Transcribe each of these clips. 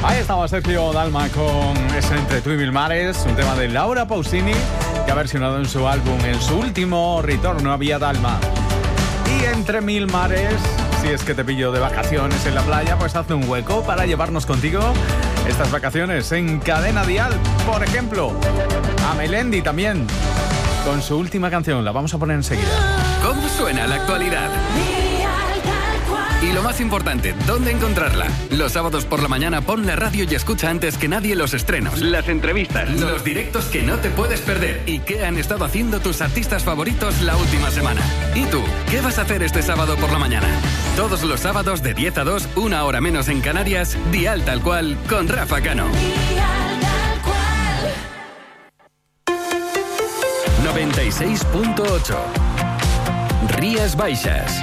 Ahí estaba Sergio Dalma con ese Entre tú y mil mares, un tema de Laura Pausini que ha versionado en su álbum, en su último retorno a Vía Dalma. Y Entre mil mares, si es que te pillo de vacaciones en la playa, pues hazte un hueco para llevarnos contigo estas vacaciones en Cadena Dial. Por ejemplo, a Melendi también, con su última canción, la vamos a poner enseguida. ¿Cómo suena la actualidad? Y lo más importante, ¿dónde encontrarla? Los sábados por la mañana pon la radio y escucha antes que nadie los estrenos, las entrevistas, los directos que no te puedes perder y qué han estado haciendo tus artistas favoritos la última semana. ¿Y tú? ¿Qué vas a hacer este sábado por la mañana? Todos los sábados de 10 a 2, una hora menos en Canarias, Dial Tal Cual con Rafa Cano. 96.8 Rías Baixas.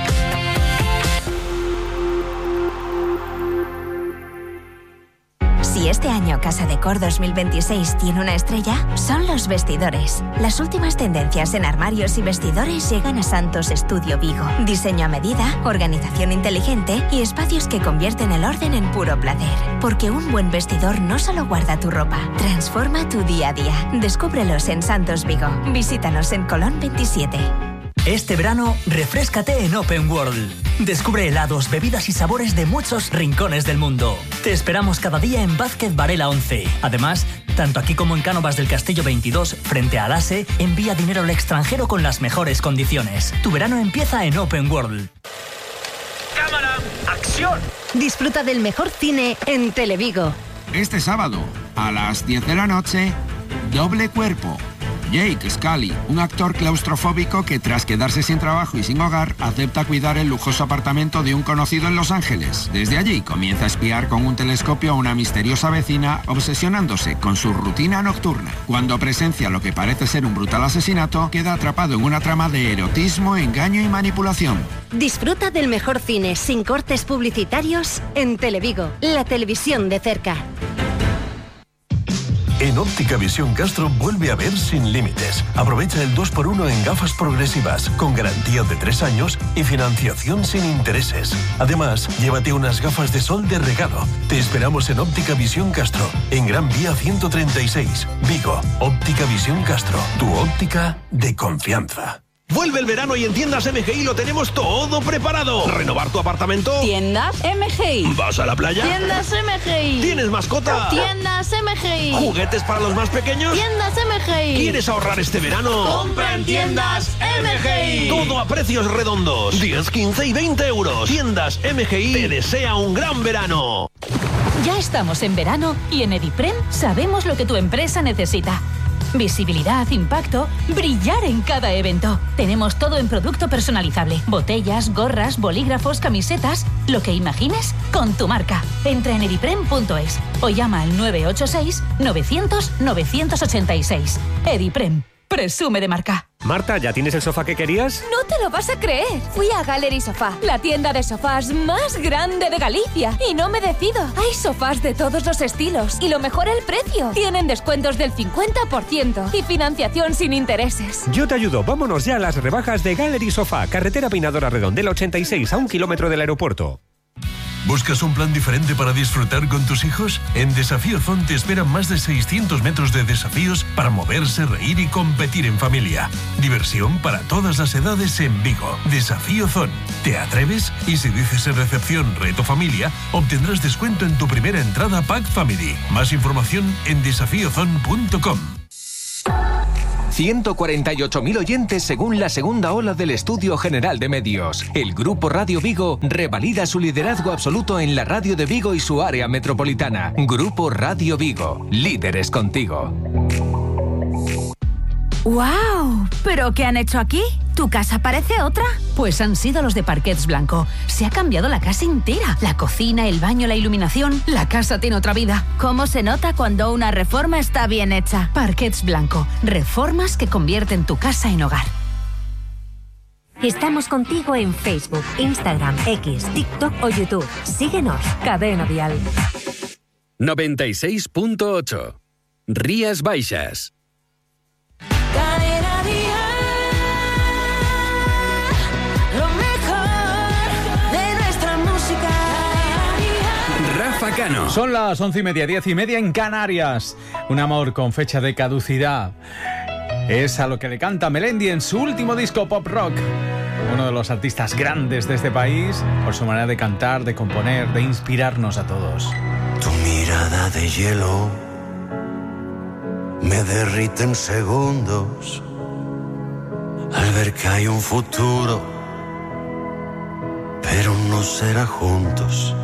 Si este año Casa Decor 2026 tiene una estrella, son los vestidores. Las últimas tendencias en armarios y vestidores llegan a Santos Estudio Vigo. Diseño a medida, organización inteligente y espacios que convierten el orden en puro placer. Porque un buen vestidor no solo guarda tu ropa, transforma tu día a día. Descúbrelos en Santos Vigo. Visítanos en Colón 27. Este verano, refréscate en Open World. Descubre helados, bebidas y sabores de muchos rincones del mundo. Te esperamos cada día en Vázquez Varela 11. Además, tanto aquí como en Cánovas del Castillo 22, frente a Alase, envía dinero al extranjero con las mejores condiciones. Tu verano empieza en Open World. ¡Cámara! ¡Acción! Disfruta del mejor cine en Televigo. Este sábado, a las 10 de la noche, Doble Cuerpo. Jake Scully, un actor claustrofóbico que tras quedarse sin trabajo y sin hogar, acepta cuidar el lujoso apartamento de un conocido en Los Ángeles. Desde allí comienza a espiar con un telescopio a una misteriosa vecina, obsesionándose con su rutina nocturna. Cuando presencia lo que parece ser un brutal asesinato, queda atrapado en una trama de erotismo, engaño y manipulación. Disfruta del mejor cine sin cortes publicitarios en Televigo, la televisión de cerca. En Óptica Visión Castro vuelve a ver sin límites. Aprovecha el 2x1 en gafas progresivas, con garantía de 3 años y financiación sin intereses. Además, llévate unas gafas de sol de regalo. Te esperamos en Óptica Visión Castro, en Gran Vía 136, Vigo. Óptica Visión Castro, tu óptica de confianza. Vuelve el verano y en Tiendas MGI lo tenemos todo preparado. ¿Renovar tu apartamento? Tiendas MGI. ¿Vas a la playa? Tiendas MGI. ¿Tienes mascota? Tiendas MGI. ¿Juguetes para los más pequeños? Tiendas MGI. ¿Quieres ahorrar este verano? ¡Compra en Tiendas MGI! Todo a precios redondos. 10, 15 y 20 euros. Tiendas MGI te desea un gran verano. Ya estamos en verano y en Ediprem sabemos lo que tu empresa necesita. Visibilidad, impacto, brillar en cada evento. Tenemos todo en producto personalizable. Botellas, gorras, bolígrafos, camisetas, lo que imagines con tu marca. Entra en ediprem.es o llama al 986 900 986. Ediprem. Presume de marca. Marta, ¿ya tienes el sofá que querías? No te lo vas a creer. Fui a Gallery Sofá, la tienda de sofás más grande de Galicia, y no me decido. Hay sofás de todos los estilos y lo mejor, el precio. Tienen descuentos del 50% y financiación sin intereses. Yo te ayudo. Vámonos ya a las rebajas de Gallery Sofá, carretera Peinadora Redondela 86, a 1 kilómetro del aeropuerto. ¿Buscas un plan diferente para disfrutar con tus hijos? En Desafío Zone te esperan más de 600 metros de desafíos para moverse, reír y competir en familia. Diversión para todas las edades en Vigo. Desafío Zone. ¿Te atreves? Y si dices en recepción Reto Familia, obtendrás descuento en tu primera entrada Pack Family. Más información en desafiozone.com. 148.000 oyentes según la segunda ola del Estudio General de Medios. El Grupo Radio Vigo revalida su liderazgo absoluto en la radio de Vigo y su área metropolitana. Grupo Radio Vigo, líderes contigo. ¡Guau! ¿Pero qué han hecho aquí? ¿Tu casa parece otra? Pues han sido los de Parquets Blanco. Se ha cambiado la casa entera. La cocina, el baño, la iluminación. La casa tiene otra vida. ¿Cómo se nota cuando una reforma está bien hecha? Parquets Blanco. Reformas que convierten tu casa en hogar. Estamos contigo en Facebook, Instagram, X, TikTok o YouTube. Síguenos. Cadena Dial. 96.8 Rías Baixas. Rafa Cano. Son las 11:30, 10:30 en Canarias. Un amor con fecha de caducidad. Es a lo que le canta Melendi en su último disco pop rock. Uno de los artistas grandes de este país por su manera de cantar, de componer, de inspirarnos a todos. Tu mirada de hielo me derrite en segundos al ver que hay un futuro, pero no será juntos.